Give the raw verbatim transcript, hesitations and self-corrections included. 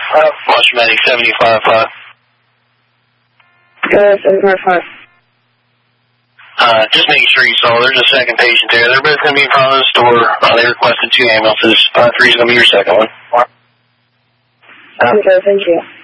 Uh, Watch Medic seventy-five five. Uh, seventy-five five. Uh, just making sure you saw there's a second patient there. They're both going to be in front of the store. Uh, they requested two ambulances. Uh, three's going to be your second one. Okay, thank you.